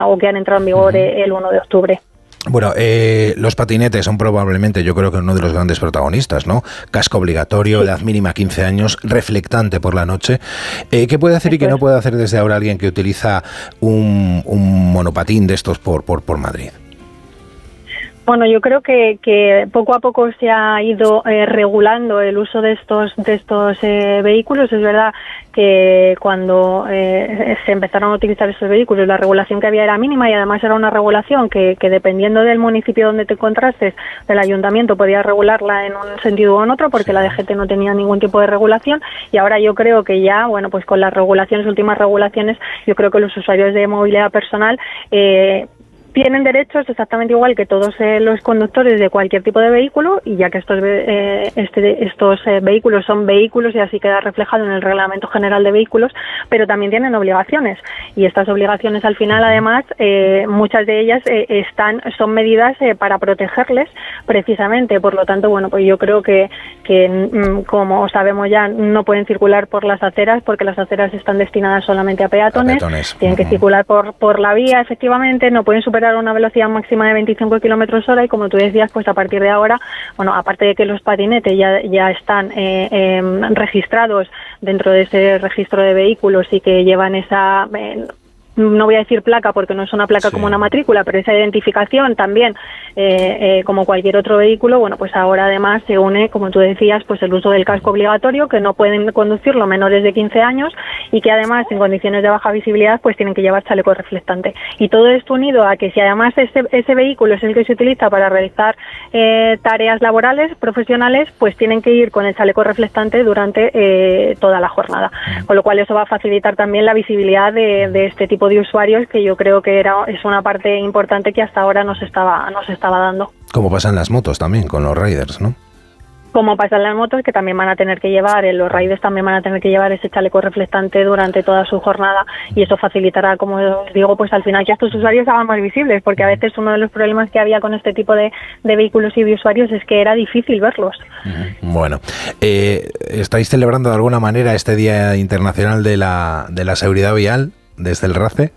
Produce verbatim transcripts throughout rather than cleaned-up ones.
o que han entrado en vigor uh-huh. el uno de octubre. Bueno, eh, los patinetes son probablemente, yo creo que uno de los grandes protagonistas, ¿no? Casco obligatorio, sí. edad mínima quince años, reflectante por la noche. Eh, ¿Qué puede hacer Esto y qué es. no puede hacer desde ahora alguien que utiliza un, un monopatín de estos por, por, por Madrid? Bueno, yo creo que, que poco a poco se ha ido eh, regulando el uso de estos de estos eh, vehículos. Es verdad que cuando eh, se empezaron a utilizar estos vehículos, la regulación que había era mínima y además era una regulación que, que dependiendo del municipio donde te encontrases, del ayuntamiento podía regularla en un sentido o en otro, porque la D G T no tenía ningún tipo de regulación. Y ahora yo creo que ya, bueno, pues con las regulaciones, últimas regulaciones, yo creo que los usuarios de movilidad personal eh, tienen derechos exactamente igual que todos eh, los conductores de cualquier tipo de vehículo, y ya que estos eh, este, estos eh, vehículos son vehículos y así queda reflejado en el Reglamento General de Vehículos, pero también tienen obligaciones, y estas obligaciones al final además eh, muchas de ellas eh, están son medidas eh, para protegerles precisamente. Por lo tanto, bueno, pues yo creo que, que mm, como sabemos ya, no pueden circular por las aceras porque las aceras están destinadas solamente a peatones, a peatones. Tienen uh-huh. que circular por, por la vía, efectivamente, no pueden superar a una velocidad máxima de veinticinco kilómetros hora, y como tú decías, pues a partir de ahora, bueno, aparte de que los patinetes ya, ya están eh, eh, registrados dentro de ese registro de vehículos y que llevan esa... Eh, no voy a decir placa porque no es una placa sí. como una matrícula, pero esa identificación también eh, eh, como cualquier otro vehículo, bueno, pues ahora además se une, como tú decías, pues el uso del casco obligatorio, que no pueden conducirlo menores de quince años y que además en condiciones de baja visibilidad pues tienen que llevar chaleco reflectante. Y todo esto unido a que si además ese, ese vehículo es el que se utiliza para realizar eh, tareas laborales, profesionales, pues tienen que ir con el chaleco reflectante durante eh, toda la jornada. Con lo cual eso va a facilitar también la visibilidad de, de este tipo de usuarios, que yo creo que era es una parte importante que hasta ahora no se estaba no se estaba dando. Como pasa en las motos también con los riders, ¿no? Como pasa en las motos, que también van a tener que llevar, en los riders también van a tener que llevar ese chaleco reflectante durante toda su jornada, y eso facilitará, como os digo, pues al final que estos usuarios se hagan más visibles, porque a veces uno de los problemas que había con este tipo de, de vehículos y de usuarios es que era difícil verlos. Bueno, eh, ¿estáis celebrando de alguna manera este Día Internacional de la, de la Seguridad Vial desde el RACE?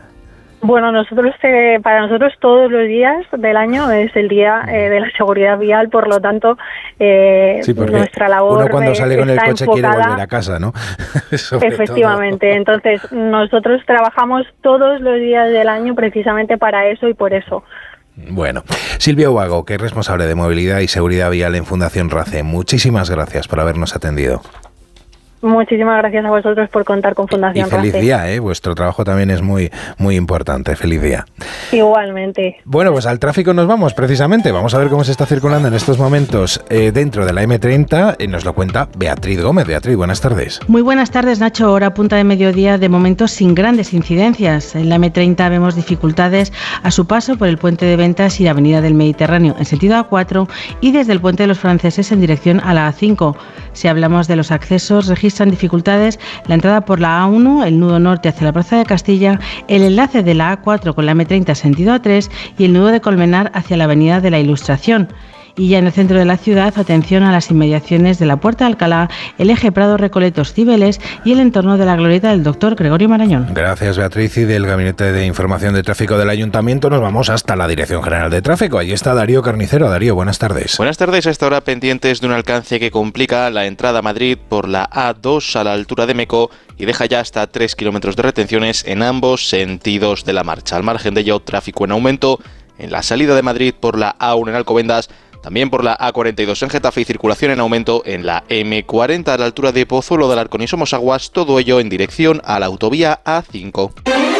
Bueno, nosotros eh, para nosotros todos los días del año es el día eh, de la seguridad vial, por lo tanto eh, sí, nuestra labor uno cuando sale con el coche enfocada, quiere volver a casa, ¿no? Efectivamente, todo. Entonces nosotros trabajamos todos los días del año precisamente para eso y por eso. Bueno, Silvia Ubago, que es responsable de movilidad y seguridad vial en Fundación RACE, muchísimas gracias por habernos atendido. Muchísimas gracias a vosotros por contar con Fundación Y feliz RACE. día, ¿eh? Vuestro trabajo también es muy, muy importante. Feliz día. Igualmente. Bueno, pues al tráfico nos vamos precisamente. Vamos a ver cómo se está circulando en estos momentos eh, dentro de la eme treinta. Y nos lo cuenta Beatriz Gómez. Beatriz, buenas tardes. Muy buenas tardes, Nacho. Hora punta de mediodía, de momento sin grandes incidencias. En la eme treinta vemos dificultades a su paso por el Puente de Ventas y la Avenida del Mediterráneo en sentido A cuatro y desde el Puente de los Franceses en dirección a la A cinco. Si hablamos de los accesos, registran dificultades la entrada por la A uno, el nudo norte hacia la Plaza de Castilla, el enlace de la A cuatro con la eme treinta sentido A tres y el nudo de Colmenar hacia la Avenida de la Ilustración. Y ya en el centro de la ciudad, atención a las inmediaciones de la Puerta de Alcalá, el eje Prado-Recoletos-Cibeles y el entorno de la glorieta del doctor Gregorio Marañón. Gracias, Beatriz. Y del Gabinete de Información de Tráfico del Ayuntamiento nos vamos hasta la Dirección General de Tráfico. Allí está Darío Carnicero. Darío, buenas tardes. Buenas tardes. A esta hora pendientes de un alcance que complica la entrada a Madrid por la A dos a la altura de Meco y deja ya hasta tres kilómetros de retenciones en ambos sentidos de la marcha. Al margen de ello, tráfico en aumento en la salida de Madrid por la A uno en Alcobendas, también por la A cuarenta y dos en Getafe y circulación en aumento en la eme cuarenta a la altura de Pozuelo del Arcón y Somosaguas, todo ello en dirección a la autovía A cinco.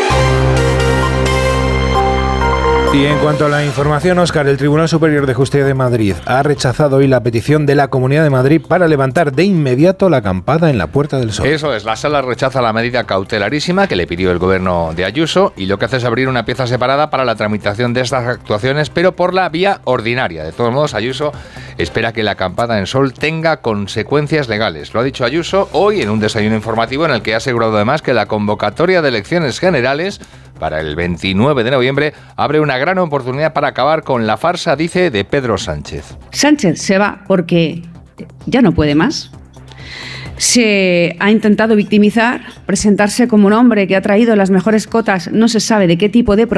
Y en cuanto a la información, Óscar, el Tribunal Superior de Justicia de Madrid ha rechazado hoy la petición de la Comunidad de Madrid para levantar de inmediato la acampada en la Puerta del Sol. Eso es, la Sala rechaza la medida cautelarísima que le pidió el gobierno de Ayuso y lo que hace es abrir una pieza separada para la tramitación de estas actuaciones, pero por la vía ordinaria. De todos modos, Ayuso espera que la acampada en Sol tenga consecuencias legales. Lo ha dicho Ayuso hoy en un desayuno informativo en el que ha asegurado además que la convocatoria de elecciones generales para el veintinueve de noviembre abre una gran oportunidad para acabar con la farsa, dice, de Pedro Sánchez. Sánchez se va porque ya no puede más. se ha intentado victimizar, presentarse como un hombre que ha traído las mejores cotas, no se sabe de qué tipo de